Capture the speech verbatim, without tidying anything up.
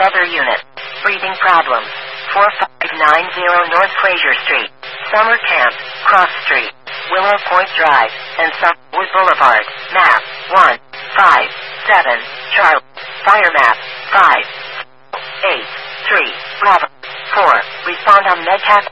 Feather Unit. Breathing problems. four five nine zero North Fraser Street. Summer Camp, Cross Street, Willow Point Drive, and Southwood Boulevard. Map one five seven Charlie. Fire map five eight three Bravo four. Respond on MedCap.